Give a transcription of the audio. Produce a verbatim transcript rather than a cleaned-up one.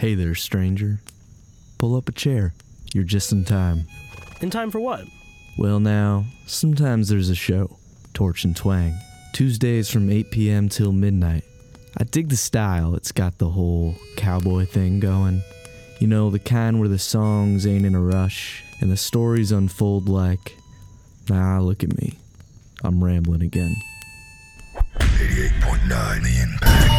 Hey there, stranger. Pull up a chair. You're just in time. In time for what? Well now, sometimes there's a show, Torch and Twang, Tuesdays from eight p.m. till midnight. I dig the style, it's got the whole cowboy thing going. You know, the kind where the songs ain't in a rush, and the stories unfold like, nah, look at me. I'm rambling again. eighty-eight point nine The Impact.